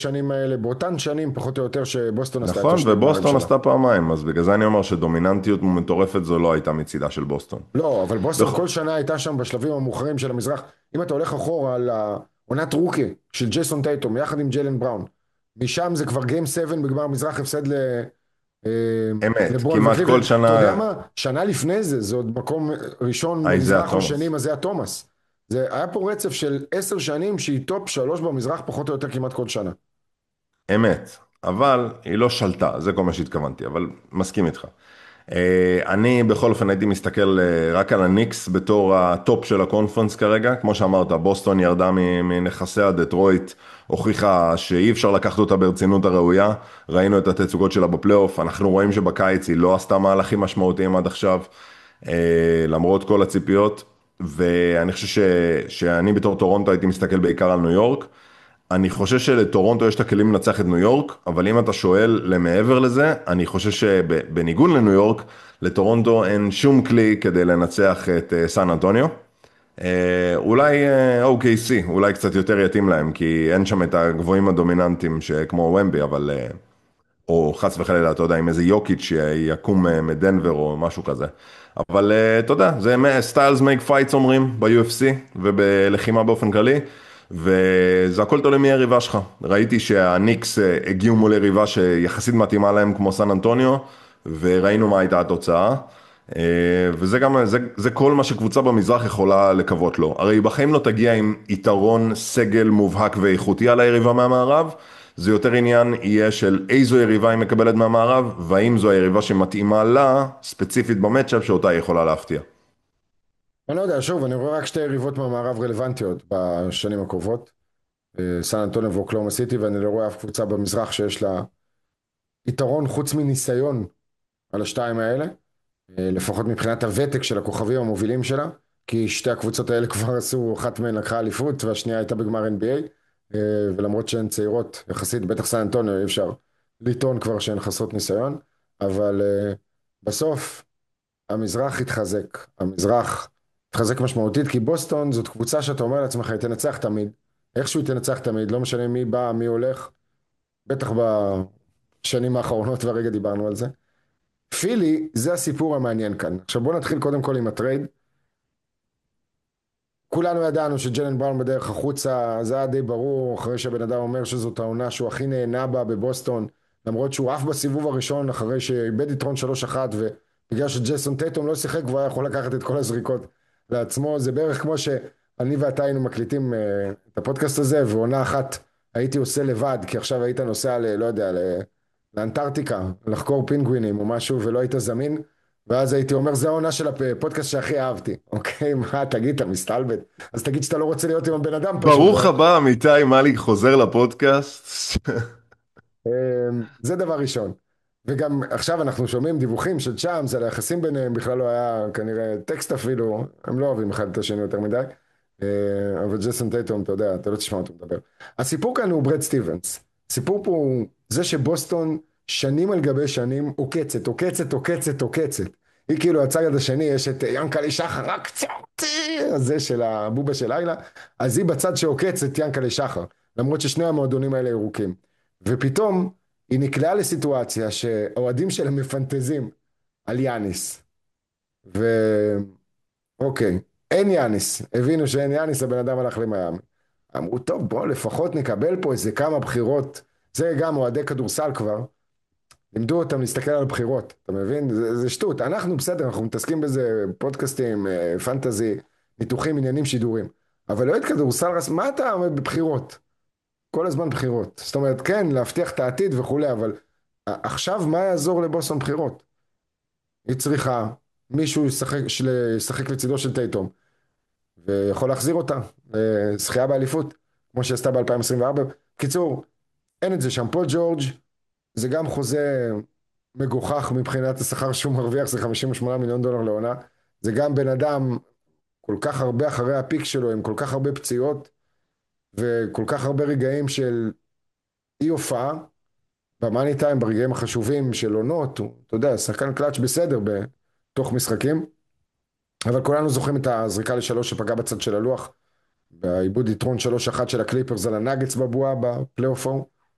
שנים האלה, באותן שנים פחות או יותר שבוסטון עשתה את נכון, השני גמרים ובוסטון שלה. עשתה פעמיים, אז בגלל זה אני אומר שדומיננטיות מטורפת זו לא הייתה מצידה של בוסטון. לא, אבל בוסטון בכל- כל שנה הייתה שם בשלבים המאוחרים של המזרח. אם אתה הולך אחורה על העונת רוקי של ג'ייסון טייטום יחד עם ג'יילן בראון, משם זה כבר גיים 7 בגמר המזרח, הפסד אה, אמת, לברון כמעט כל וקליבלנד. אתה יודע שנה מה? שנה לפני זה, זה עוד מקום ראשון איזאה במזרח או שני, תומאס. מה זה התומאס. זה היה פה רצף של 10 שנים שהיא טופ 3 במזרח פחות או יותר כמעט כל שנה. אמת, אבל היא לא שלטה, זה כל מה שהתכוונתי, אבל מסכים איתך. אני בכל אופן הייתי מסתכל רק על הניקס בתור הטופ של הקונפרנס כרגע. כמו שאמרת, בוסטון ירדה מנכסיה, דטרויט הוכיחה שאי אפשר לקחת אותה ברצינות הראויה. ראינו את התצוגות שלה בפלייאוף, אנחנו רואים שבקיץ היא לא עשתה מהלכים משמעותיים עד עכשיו, למרות כל הציפיות, ואני חושב שאני בתור טורונטו הייתי מסתכל בעיקר על ניו יורק. אני חושב שלטורונטו יש את הכלים לנצח את ניו יורק, אבל אם אתה שואל למעבר לזה, אני חושב שבניגוד לניו יורק, לטורונטו אין שום כלי כדי לנצח את סן אנטוניו. אולי OKC, אולי קצת יותר יתאים להם, כי אין שם את הגבוהים הדומיננטיים כמו ומבי, אבל, או חס וחלילה, אתה יודע, עם איזה יוקיץ' שיקום מדנבר או משהו כזה. אבל אתה יודע, זה סטיילס מייק פייטס אומרים ב-UFC ובלחימה באופן כללי, וזה הכל תלוי מי היריבה שלך. ראיתי שהניקס הגיעו מול יריבה שיחסית מתאימה להם כמו סן אנטוניו, וראינו מה הייתה התוצאה. וזה גם, זה כל מה שקבוצה במזרח יכולה לקוות לו. הרי בחיים לא תגיע עם יתרון סגל מובהק ואיכותי על היריבה מהמערב, זה יותר עניין יהיה של איזו יריבה היא מקבלת מהמערב, והאם זו היריבה שמתאימה לה, ספציפית במצ'אפ שאותה היא יכולה להפתיע. אני לא יודע, שוב, אני רואה רק שתי יריבות מהמערב רלוונטיות בשנים הקרובות. סן אנטוניו ואוקלאומה סיטי, ואני לא רואה אף קבוצה במזרח שיש לה יתרון חוץ מניסיון על השתיים האלה, לפחות מבחינת הוותק של הכוכבים המובילים שלה, כי שתי הקבוצות האלה כבר עשו, אחת מהן לקחה אליפות והשנייה הייתה בגמר NBA, ולמרות שהן צעירות יחסית, בטח סן אנטוניו, אי אפשר לטעון כבר שהן חסרות ניסיון, אבל בסוף המזרח התחזק, המזרח התחזק משמעותית, כי בוסטון זאת קבוצה שאתה אומר לעצמך, היא תנצח תמיד, איכשהו היא תנצח תמיד, לא משנה מי בא, מי הולך, בטח בשנים האחרונות והרגע דיברנו על זה. פילי, זה הסיפור המעניין כאן. עכשיו בואו נתחיל קודם כל עם הטרייד. כולנו ידענו שג'לן בראון בדרך החוצה, זה היה די ברור, אחרי שהבן אדם אומר שזאת העונה שהוא הכי נהנה בה בבוסטון, למרות שהוא עף בסיבוב הראשון, אחרי שאיבד יתרון 3-1, ובגלל שג'ייסון טייטום לא שיחק, והוא היה יכול לקחת את כל הזריקות לעצמו, זה בערך כמו שאני ואתה היינו מקליטים את הפודקאסט הזה, ועונה אחת הייתי עושה לבד, כי עכשיו היית נוסע לא יודע, לאנטארקטיקה, לחקור פינגווינים או משהו, ולא היית זמין, ואז הייתי אומר, זה העונה של הפודקאסט שהכי אהבתי. אוקיי, מה, תגיד, אתה מסתלבט? אז תגיד שאתה לא רוצה להיות עם הבן אדם פשוט, ברוך לא? הבא, עמיתי מאליק חוזר לפודקאסט. זה דבר ראשון. וגם עכשיו אנחנו שומעים דיווחים של צ'אמס על היחסים ביניהם, בכלל לא היה כנראה טקסט אפילו, הם לא אוהבים אחד את השני יותר מדי. אבל ג'ייסון טייטום, אתה יודע, אתה לא תשמע אותו מדבר. הסיפור כאן הוא ברד סטיבנס. הסיפור פה הוא זה שבוסטון שנים על גבי שנים עוקצת, עוקצת, עוקצת, עוקצת. היא כאילו הצד השני, יש את ינקלה שחר, רק קצת, הזה של הבובה של לילה, אז היא בצד שעוקץ את ינקלה שחר, למרות ששני המועדונים האלה ירוקים. ופתאום היא נקלעה לסיטואציה שהאוהדים שלה מפנטזים על יאניס. ואוקיי, אין יאניס, הבינו שאין יאניס, הבן אדם הלך למיאמי. אמרו, טוב, בוא לפחות נקבל פה איזה כמה בחירות. זה גם אוהדי כדורסל כבר. לימדו אותם להסתכל על בחירות, אתה מבין? זה שטות. אנחנו בסדר, אנחנו מתעסקים בזה, פודקאסטים, פנטזי, ניתוחים, עניינים, שידורים. אבל אוהד כדורסל, מה אתה אומר בבחירות? כל הזמן בחירות. זאת אומרת, כן, להבטיח את העתיד וכולי, אבל עכשיו מה יעזור לבוסטון בחירות? היא צריכה מישהו ישחק לצידו של טייטום, ויכול להחזיר אותה, זכייה באליפות, כמו שעשתה ב-2024. קיצור, אין את זה שם. פול ג'ורג' זה גם חוזה מגוחך מבחינת השכר שהוא מרוויח, זה 58 מיליון דולר לעונה. זה גם בן אדם כל כך הרבה אחרי הפיק שלו, עם כל כך הרבה פציעות, וכל כך הרבה רגעים של אי הופעה, במאני טיים, ברגעים החשובים של עונות, הוא, אתה יודע, שחקן קלאץ' בסדר בתוך משחקים, אבל כולנו זוכרים את הזריקה לשלוש שפגע בצד של הלוח, בעיבוד יתרון 3-1 של הקליפרס על הנאגץ בבועה בפלייאוף ההוא.